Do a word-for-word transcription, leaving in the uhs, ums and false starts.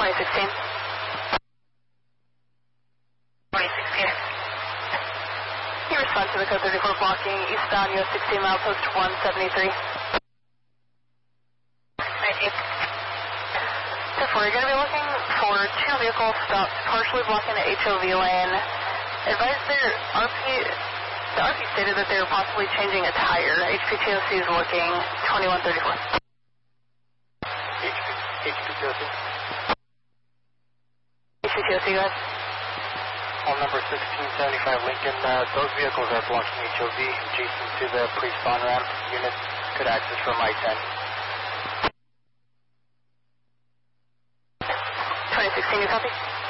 twenty sixteen. twenty sixteen. You respond to the code thirty-four blocking eastbound U S sixteen milepost one seventy-three. Thank you. ten four, you're going to be looking for two vehicles stopped partially blocking the H O V lane. Advise their R P, the R P stated that they were possibly changing a tire. H P T O C is looking twenty-one thirty-four. H P T O C? H P T O C, go ahead. Home number sixteen seventy-five Lincoln, uh, those vehicles are blocking H O V adjacent to the pre-spawn ramp. Units could access from I ten. twenty sixteen, you copy?